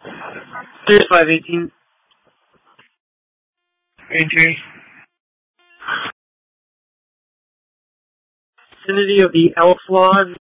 There's 518. Entry. Vicinity of the L Flawed.